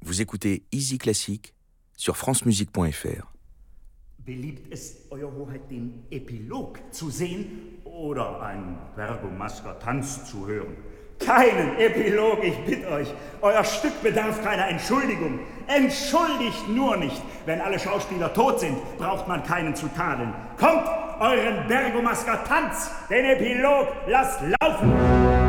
Vous écoutez Easy Classique sur francemusique.fr. Beliebt es, Euer Hoheit, den Epilog zu sehen oder einen Bergomasker-Tanz zu hören? Keinen Epilog, ich bitte euch. Euer Stück bedarf keiner Entschuldigung. Entschuldigt nur nicht. Wenn alle Schauspieler tot sind, braucht man keinen zu tadeln. Kommt, euren Bergomasker-Tanz, den Epilog lasst laufen!